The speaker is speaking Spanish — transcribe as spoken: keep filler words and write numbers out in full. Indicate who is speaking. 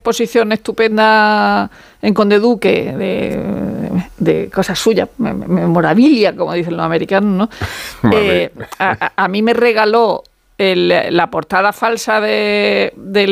Speaker 1: exposición estupenda en Conde Duque de, de cosas suyas, memorabilia, como dicen los americanos, ¿no? eh, a, a mí me regaló el, la portada falsa de, del